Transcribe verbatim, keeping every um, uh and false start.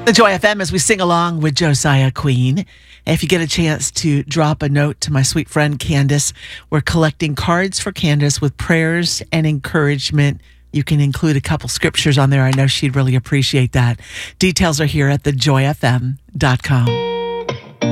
The Joy F M as we sing along with Josiah Queen. If you get a chance to drop a note to my sweet friend Candace, we're collecting cards for Candace with prayers and encouragement. You can include a couple scriptures on there. I know she'd really appreciate that. Details are here at the joy f m dot com.